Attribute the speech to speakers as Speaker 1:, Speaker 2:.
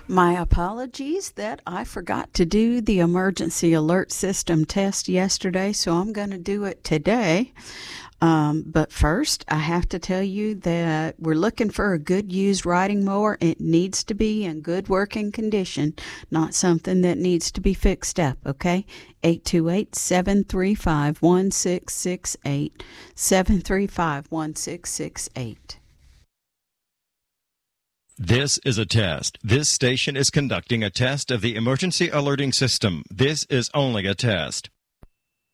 Speaker 1: My apologies that I forgot to do the emergency alert system test yesterday, so I'm going to do it today. But first, I have to tell you that we're looking for a good used riding mower. It needs to be in good working condition, not something that needs to be fixed up, okay? 828-735-1668, 735-1668.
Speaker 2: This is a test. This station is conducting a test of the emergency alerting system. This is only a test.